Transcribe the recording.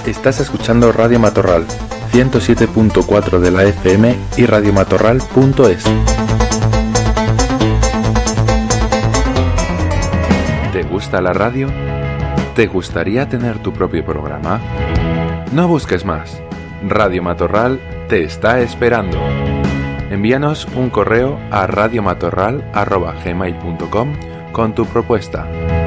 Estás escuchando Radio Matorral, 107.4 de la FM y radiomatorral.es. ¿Te gusta la radio? ¿Te gustaría tener tu propio programa? No busques más. Radio Matorral te está esperando. Envíanos un correo a radiomatorral@gmail.com con tu propuesta.